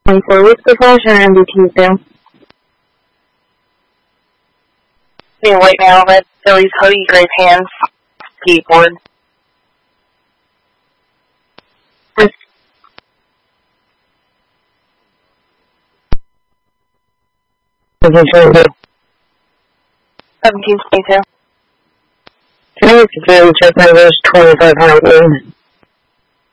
What's the flash and MVTs down? Being white now, red Phillies, hoodie, gray pants, skateboard. Okay, sure. 1722. Can I check my verse 2500?